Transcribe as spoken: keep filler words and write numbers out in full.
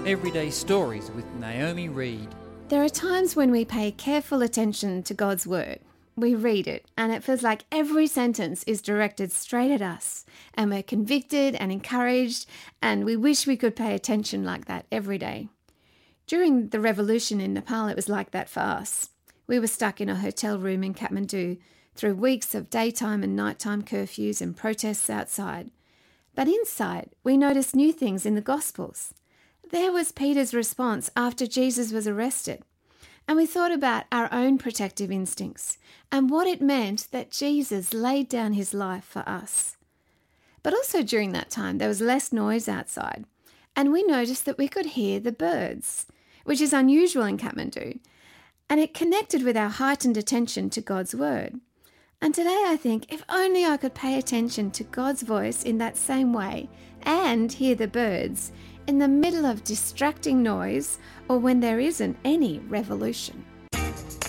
Everyday Stories with Naomi Reed. There are times when we pay careful attention to God's word. We read it and it feels like every sentence is directed straight at us, and we're convicted and encouraged, and we wish we could pay attention like that every day. During the revolution in Nepal, it was like that for us. We were stuck in a hotel room in Kathmandu through weeks of daytime and nighttime curfews and protests outside. But inside, we noticed new things in the Gospels. There was Peter's response after Jesus was arrested. And we thought about our own protective instincts and what it meant that Jesus laid down his life for us. But also during that time, there was less noise outside, and we noticed that we could hear the birds, which is unusual in Kathmandu, and it connected with our heightened attention to God's word. And today I think, if only I could pay attention to God's voice in that same way and hear the birds in the middle of distracting noise or when there isn't any revolution.